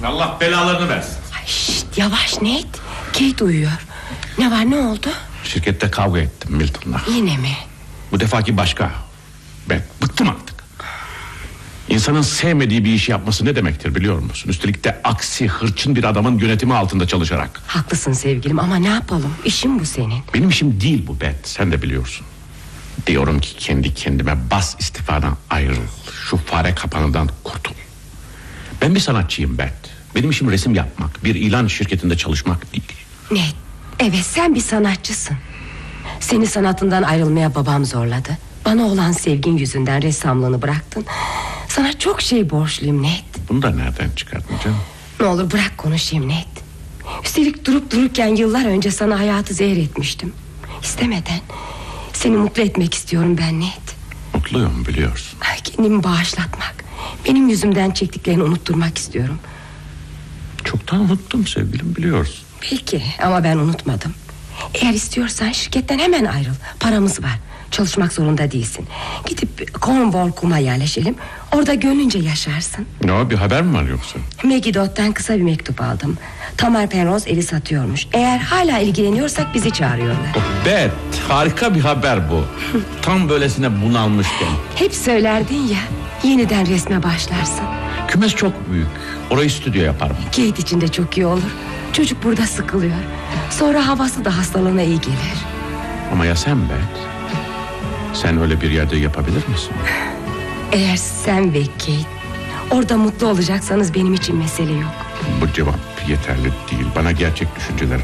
Allah belalarını versin. Ay, şişt, yavaş Ned. Kate uyuyor. Ne var, ne oldu? Şirkette kavga ettim Milton'la. Yine mi? Bu defaki başka. Ben bıktım artık. İnsanın sevmediği bir işi yapması ne demektir biliyor musun? Üstelik de aksi hırçın bir adamın yönetimi altında çalışarak. Haklısın sevgilim ama ne yapalım? İşin bu senin. Benim işim değil bu Beth, sen de biliyorsun. Diyorum ki kendi kendime bas istifadan ayrıl. Şu fare kapanından kurtul. Ben bir sanatçıyım Beth. Benim işim resim yapmak, bir ilan şirketinde çalışmak değil. Ned, evet sen bir sanatçısın. Seni sanatından ayrılmaya babam zorladı. Bana olan sevgin yüzünden ressamlığını bıraktın. Sana çok şey borçluyum Ned. Bunu da nereden çıkardın canım? Ne olur bırak konuşayım Ned. Üstelik durup dururken yıllar önce sana hayatı zehir etmiştim. İstemeden. Seni mutlu etmek istiyorum ben Ned. Mutluyum biliyorsun. Kendimi bağışlatmak, benim yüzümden çektiklerini unutturmak istiyorum. Çoktan unuttum sevgilim, biliyorsun. Peki ama ben unutmadım. Eğer istiyorsan şirketten hemen ayrıl. Paramız var, çalışmak zorunda değilsin. Gidip Cornwall kuma yerleşelim. Orada gönlünce yaşarsın. Ne o, bir haber mi var yoksa? Megiddo'dan kısa bir mektup aldım. Tamar Penrose evi satıyormuş. Eğer hala ilgileniyorsak bizi çağırıyorlar. Evet, harika bir haber bu. Tam böylesine bunalmışken. Hep söylerdin ya, yeniden resme başlarsın. Kümes çok büyük, orayı stüdyo yaparım. Kate için de çok iyi olur. Çocuk burada sıkılıyor. Sonra havası da hastalığına iyi gelir. Ama ya sen Beth? Sen öyle bir yerde yapabilir misin? Eğer sen ve Kate orada mutlu olacaksanız benim için mesele yok. Bu cevap yeterli değil. Bana gerçek düşünceler